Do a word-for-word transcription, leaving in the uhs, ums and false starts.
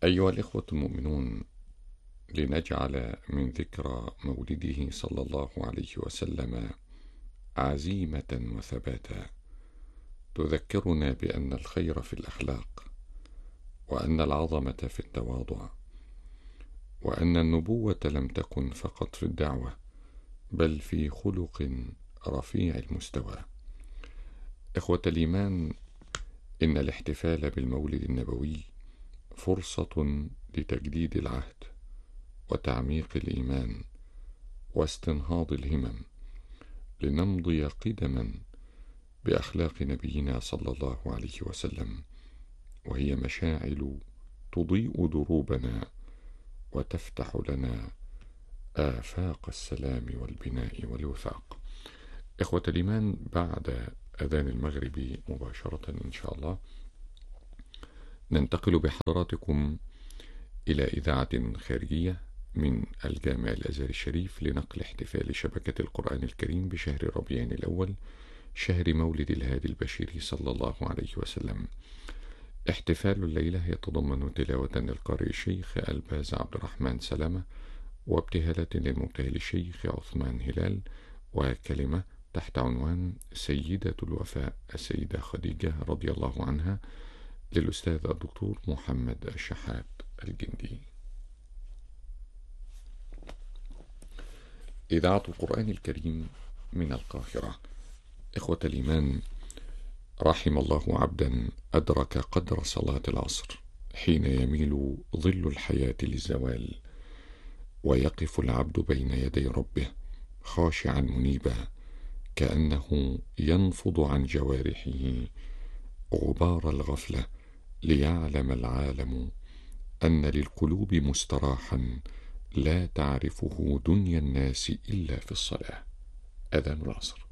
أيها الإخوة المؤمنون، لنجعل من ذكرى مولده صلى الله عليه وسلم عزيمة وثباتا تذكرنا بأن الخير في الأخلاق، وأن العظمة في التواضع، وأن النبوة لم تكن فقط في الدعوة بل في خلق رفيع المستوى. إخوة الإيمان، إن الاحتفال بالمولد النبوي فرصة لتجديد العهد وتعميق الإيمان واستنهاض الهمم، لنمضي قدما بأخلاق نبينا صلى الله عليه وسلم، وهي مشاعل تضيء دروبنا وتفتح لنا آفاق السلام والبناء والوثاق. إخوة الإيمان، بعد أذان المغرب مباشرة إن شاء الله ننتقل بحضراتكم إلى إذاعة خارجية من الجامع الأزهري الشريف لنقل احتفال شبكة القرآن الكريم بشهر ربيع الأول، شهر مولد الهادي البشير صلى الله عليه وسلم. احتفال الليلة يتضمن تلاوة للقارئ الشيخ الباز عبد الرحمن سلامة، وابتهالة للمبتهل الشيخ عثمان هلال، وكلمة تحت عنوان سيدة الوفاء السيدة خديجة رضي الله عنها للأستاذ الدكتور محمد الشحات الجندي. إذاعة القرآن الكريم من القاهرة. إخوة الإيمان، رحم الله عبدا أدرك قدر صلاة العصر حين يميل ظل الحياة للزوال، ويقف العبد بين يدي ربه خاشعا منيبا، كأنه ينفض عن جوارحه غبار الغفلة، ليعلم العالم أن للقلوب مستراحا لا تعرفه دنيا الناس إلا في الصلاة. أذان العصر.